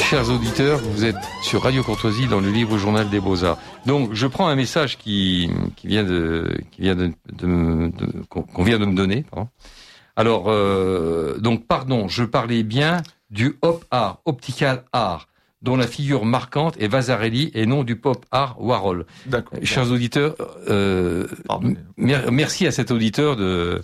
Chers auditeurs, vous êtes sur Radio Courtoisie dans le livre Journal des Beaux-Arts. Donc, je prends un message qu'on vient de me donner. Pardon. Alors, je parlais bien du Hop Art, Optical Art, dont la figure marquante est Vasarely et non du Pop Art Warhol. D'accord. Chers auditeurs, merci à cet auditeur de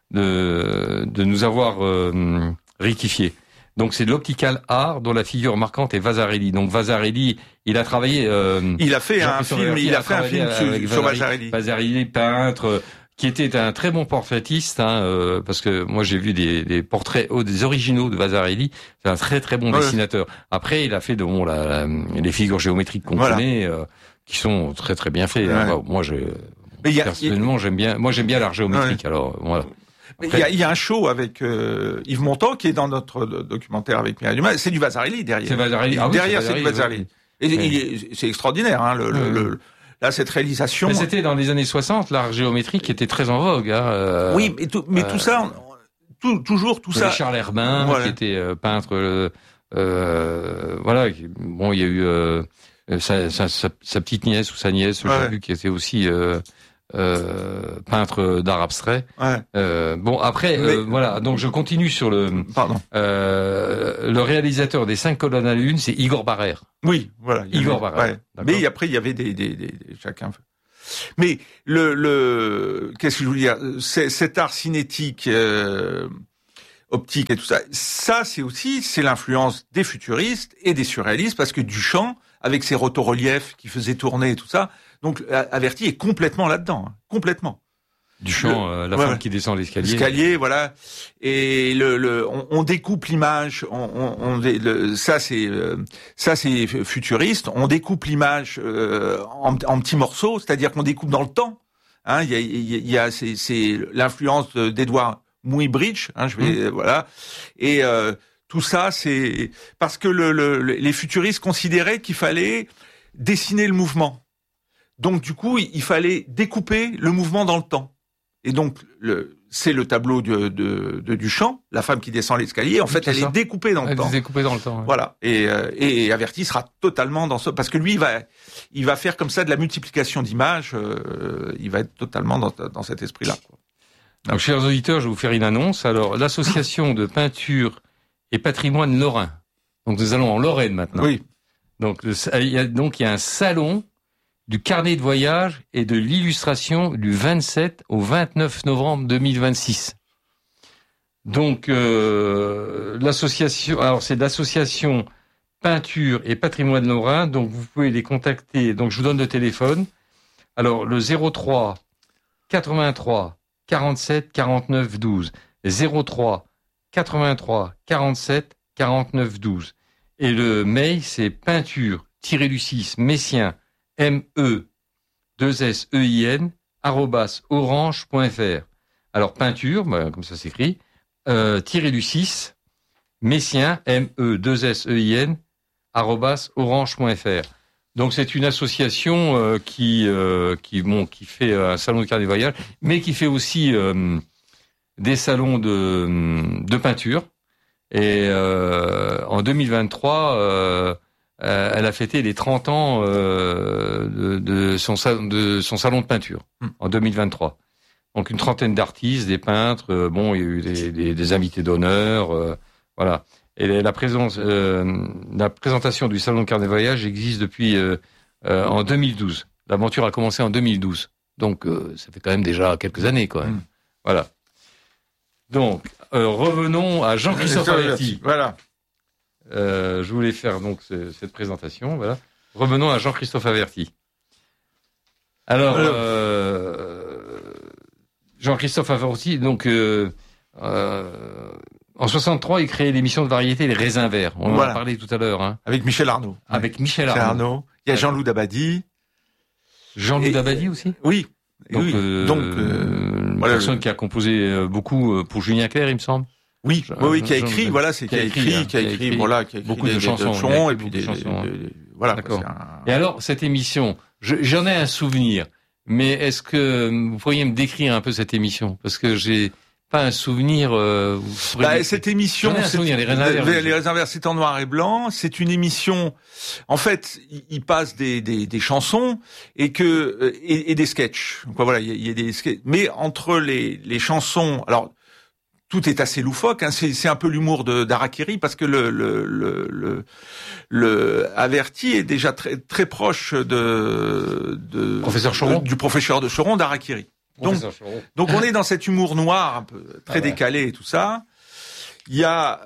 nous avoir rectifié. Donc c'est de l'Optical Art dont la figure marquante est Vasarely. Donc Vasarely, il a travaillé. Il a fait un film sur Vasarely. Vasarely, peintre, qui était un très bon portraitiste, parce que moi j'ai vu des portraits, des originaux de Vasarely. C'est un très très bon dessinateur. Après, il a fait les figures géométriques qu'on connaît, qui sont très très bien faits. Ouais. Moi, personnellement, j'aime bien l'art géométrique. Ouais. Alors voilà. Après, il y a un show avec Yves Montand qui est dans notre documentaire avec Mireille Dumas. C'est du Vasarely derrière. C'est Vasarely. Derrière, c'est du Vasarely. Et c'est extraordinaire, là, cette réalisation. Mais c'était dans les années 60, l'art géométrique qui était très en vogue. Oui, mais tout ça, toujours tout ça. Charles Herbin, qui était peintre. Voilà. Bon, il y a eu sa petite nièce ou sa nièce, je sais plus, qui était aussi peintre d'art abstrait. Ouais. Bon, après, voilà. Donc, je continue sur le réalisateur des 5 colonnes à la Lune, c'est Igor Barrère. Oui, voilà. Igor Barrère. Ouais. Mais après, il y avait des chacun. Mais qu'est-ce que je veux dire? Cet art cinétique, optique et tout ça, c'est l'influence des futuristes et des surréalistes, parce que Duchamp, avec ses rotoreliefs qui faisaient tourner et tout ça, donc Averti est complètement là-dedans, complètement. Duchamp, la femme qui descend l'escalier. L'escalier, voilà. Et on découpe l'image. Ça c'est futuriste. On découpe l'image en petits morceaux, c'est-à-dire qu'on découpe dans le temps. C'est l'influence d'Edward Muybridge. Voilà. Et tout ça, c'est parce que les futuristes considéraient qu'il fallait dessiner le mouvement. Donc du coup, il fallait découper le mouvement dans le temps. Et donc c'est le tableau de Duchamp, la femme qui descend l'escalier. En fait, elle est découpée dans le temps. Elle est découpée dans le temps. Ouais. Voilà. Et Averti sera totalement dans parce que lui, il va faire comme ça de la multiplication d'images. Il va être totalement dans cet esprit-là. Donc, chers auditeurs, je vais vous faire une annonce. Alors, l'association de peinture et patrimoine lorrain. Donc, nous allons en Lorraine maintenant. Oui. Donc, il y a un salon du carnet de voyage et de l'illustration du 27 au 29 novembre 2026. Donc, l'association, alors c'est l'association Peinture et Patrimoine Lorrain, donc vous pouvez les contacter. Donc, je vous donne le téléphone. Alors, le 03 83 47 49 12. 03 83 47 49 12. Et le mail, c'est peinture-du-6 Messien MEEIN @orange.fr. Alors peinture, comme ça s'écrit, _du6 Messien MEEIN @orange.fr. Donc c'est une association qui fait un salon de carnet de voyage, mais qui fait aussi des salons de peinture. Et en 2023. Elle a fêté les 30 ans de son salon de peinture en 2023. Donc une trentaine d'artistes, des peintres, il y a eu des invités d'honneur, voilà. Et la présentation du salon de carnet de voyage existe depuis en 2012. L'aventure a commencé en 2012. Donc ça fait quand même déjà quelques années, quoi. Voilà. Donc revenons à Jean-Christophe Averti. Voilà. Je voulais faire donc cette présentation. Voilà. Revenons à Jean-Christophe Averti. Alors, Jean-Christophe Averti, donc en 63, il crée l'émission de variété Les Raisins Verts. On en a parlé tout à l'heure. Avec Michel Arnaud. Avec Michel Arnaud. Il y a Jean-Loup Dabadi. Jean-Loup Dabadi aussi. Oui. Donc, une personne qui a composé beaucoup pour Julien Clerc, il me semble. Oui, qui a écrit, qui a écrit beaucoup de chansons, et puis des chansons. Voilà. D'accord. Et alors, cette émission, j'en ai un souvenir, mais est-ce que vous pourriez me décrire un peu cette émission? Parce que j'ai pas un souvenir. Cette émission, un souvenir, les Raisins Verts, c'est en noir et blanc. C'est une émission. En fait, il passe des chansons et des sketchs. Donc, voilà, il y a des sketchs. Mais entre les chansons, alors tout est assez loufoque. Hein, c'est un peu l'humour d'Harakiri parce que le Averti est déjà très très proche Professeur Choron, du professeur de Choron d'Harakiri. Donc on est dans cet humour noir un peu très décalé et tout ça. Il y a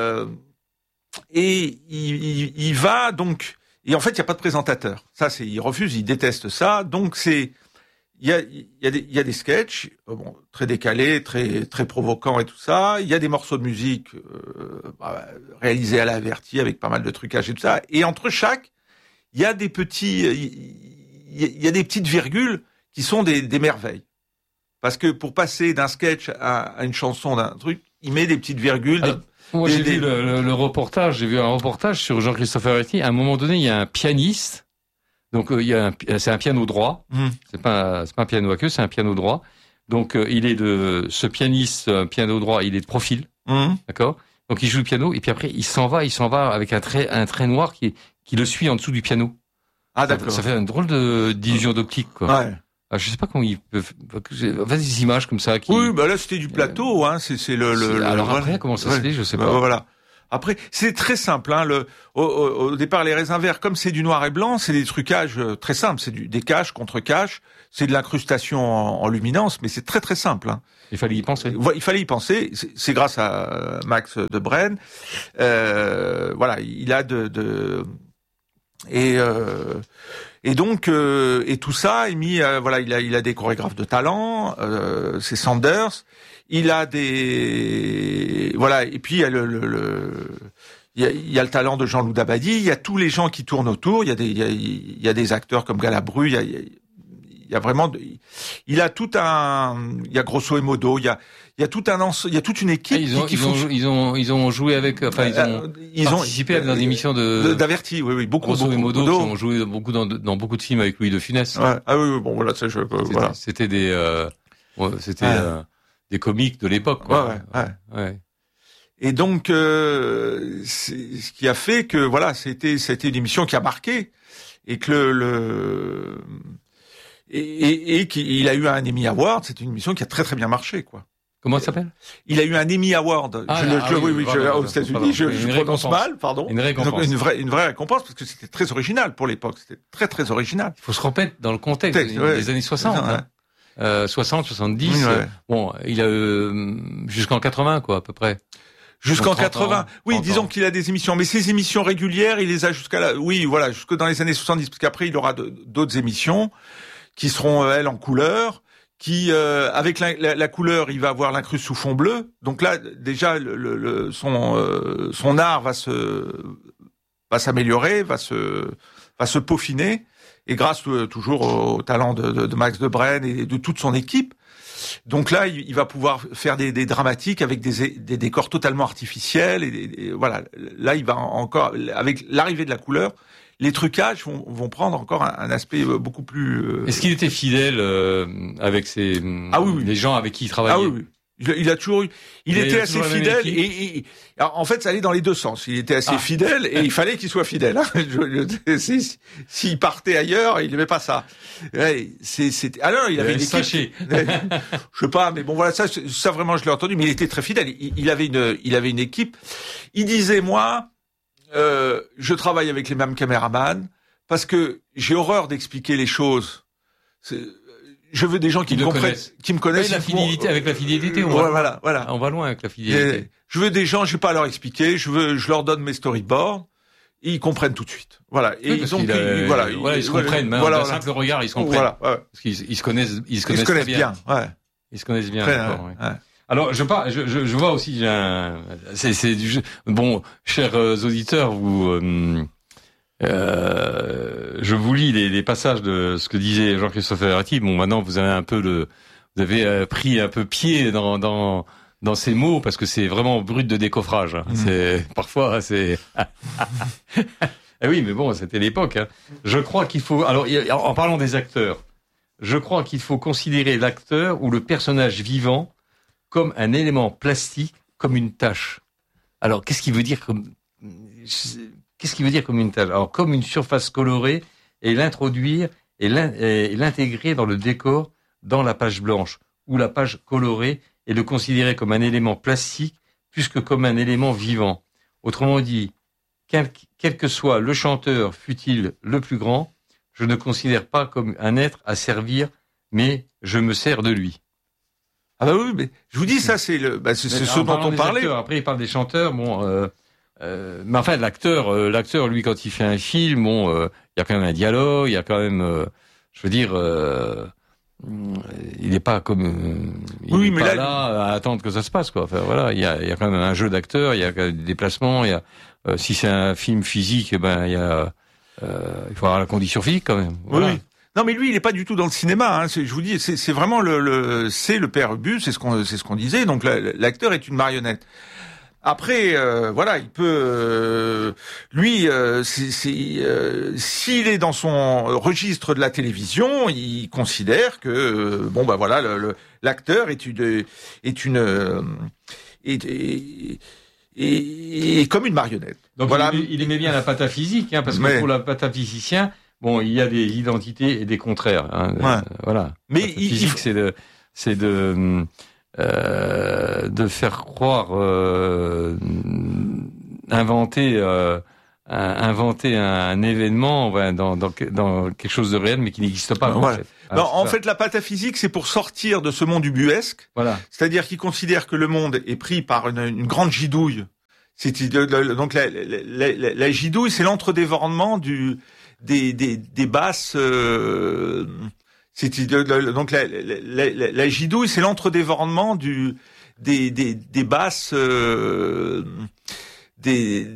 et il va donc et en fait il y a pas de présentateur. Ça il refuse, il déteste ça. Donc il y a des sketchs très décalés, très très provocants et tout ça. Il y a des morceaux de musique réalisés à l'Averti avec pas mal de trucage et tout ça. Et entre chaque, il y a des petits il y a des petites virgules qui sont des merveilles. Parce que pour passer d'un sketch à une chanson, d'un truc, il met des petites virgules. Moi, j'ai vu le reportage. J'ai vu un reportage sur Jean-Christophe Averti. À un moment donné, il y a un pianiste. Donc, c'est un piano droit. C'est pas un piano à queue, c'est un piano droit. Donc, ce pianiste, un piano droit, il est de profil. D'accord? Donc, il joue le piano. Et puis après, il s'en va avec un trait noir qui le suit en dessous du piano. Ah, d'accord. Ça fait une drôle d'illusion d'optique, quoi. Ouais. Je sais pas comment ils peuvent. Des images comme ça. Oui, là c'était du plateau, hein. C'est alors après, comment ça se fait, je sais pas. Voilà. Après, c'est très simple, hein. Au départ, les Raisins Verts, comme c'est du noir et blanc, c'est des trucages très simples. C'est des caches contre caches. C'est de l'incrustation en luminance, mais c'est très très simple, hein. Il fallait y penser. Il fallait y penser. C'est grâce à Max de Brenne. Voilà, il a et donc et tout ça est mis voilà, il a des chorégraphes de talent, c'est Sanders, il a des voilà, et puis il y a il y a le talent de Jean-Loup Dabadi, il y a tous les gens qui tournent autour, il y a des acteurs comme Galabru, il y a vraiment il a grosso modo, il y a toute une équipe ils ont joué avec ils ont participé dans des émissions d'Averti, oui, beaucoup qui ont joué dans beaucoup de films avec Louis de Funès. Ouais. Ah oui, bon voilà, ça voilà. C'était des comiques de l'époque, quoi. Ouais. Et donc c'est ce qui a fait que voilà, c'était une émission qui a marqué et que et qu'il a eu un Emmy Award, c'est une émission qui a très très bien marché, quoi. Comment ça s'appelle? Il a eu un Emmy Award. Aux États-Unis, je prononce mal, pardon. Une récompense. Une vraie récompense parce que c'était très original pour l'époque. C'était très très original. Il faut se remettre dans le contexte des années 60. 60, 70. Ouais. Bon, il a jusqu'en 80, quoi, à peu près. Jusqu'en 80. Oui, disons qu'il a des émissions, mais ces émissions régulières, il les a jusque dans les années 70, parce qu'après il aura d'autres émissions qui seront elles en couleur. Qui avec la couleur, il va avoir l'incruste sous fond bleu. Donc là, déjà, son art va s'améliorer, va se peaufiner, et grâce toujours au talent de Max de Brenne et de toute son équipe. Donc là, il va pouvoir faire des dramatiques avec des décors totalement artificiels. Et voilà, là, il va encore, avec l'arrivée de la couleur, les trucages vont prendre encore un aspect beaucoup plus. Est-ce qu'il était fidèle avec les gens avec qui il travaillait? Ah oui. Il a toujours eu. Il était assez fidèle et alors, en fait, ça allait dans les deux sens. Il était assez fidèle et il fallait qu'il soit fidèle. Hein. S'il partait ailleurs, il n'aimait pas ça. Alors, il avait une équipe. Je sais pas, mais bon voilà, ça vraiment, je l'ai entendu. Mais il était très fidèle. Il avait une équipe. Il disait, moi, je travaille avec les mêmes caméramans parce que j'ai horreur d'expliquer les choses. Je veux des gens qui me connaissent. Avec la fidélité, voilà. On va loin avec la fidélité. Je veux des gens, je vais pas leur expliquer. Je leur donne mes storyboards. Et ils comprennent tout de suite. Voilà. Et ils se comprennent. D'un simple regard, ils se comprennent. Voilà. Parce qu'ils se connaissent très bien. Ouais. Ils se connaissent bien. Alors, je vois aussi, c'est du jeu. Bon, chers auditeurs, je vous lis les passages de ce que disait Jean-Christophe Averti. Bon, maintenant, vous avez pris un peu pied dans ces mots parce que c'est vraiment brut de décoffrage. Parfois, c'est. Eh oui, mais bon, c'était l'époque. Hein. Je crois qu'il faut. Alors, en parlant des acteurs, je crois qu'il faut considérer l'acteur ou le personnage vivant comme un élément plastique, comme une tache. Alors, qu'est-ce qui veut dire comme une tache? Alors, comme une surface colorée, et l'introduire et l'intégrer dans le décor, dans la page blanche ou la page colorée, et le considérer comme un élément plastique plus que comme un élément vivant. Autrement dit, quel que soit le chanteur, fût-il le plus grand, je ne considère pas comme un être à servir, mais je me sers de lui. Ah bah oui, mais je vous dis ça, c'est ce dont on parlait. Acteurs, après, il parle des chanteurs. Bon, mais enfin, l'acteur, lui, quand il fait un film, bon, il y a quand même un dialogue, il y a quand même, je veux dire, il n'est pas comme, il n'est pas là à attendre que ça se passe, quoi. Enfin voilà, il y a quand même un jeu d'acteurs, il y a des déplacements, il y a, si c'est un film physique, il faut avoir la condition physique quand même. Voilà. Oui. Non, mais lui, il est pas du tout dans le cinéma. Hein. Je vous dis, c'est vraiment c'est le père Ubu, c'est ce qu'on disait. Donc l'acteur est une marionnette. Après, voilà, il peut, lui, s'il est dans son registre de la télévision, il considère que bon bah voilà, l'acteur est comme une marionnette. Donc voilà. il aimait bien la pataphysique, hein, parce que pour la pataphysicien, bon, il y a des identités et des contraires. Hein, ouais. Voilà. Mais physique, c'est de faire croire, inventer un événement dans quelque chose de réel mais qui n'existe pas. Voilà. En fait, la pataphysique, c'est pour sortir de ce monde ubuesque. Voilà. C'est-à-dire qu'il considère que le monde est pris par une grande gidouille. Donc la gidouille, c'est l'entre-dévornement des basses. Donc la gidouille, c'est l'entre-dévornement des basses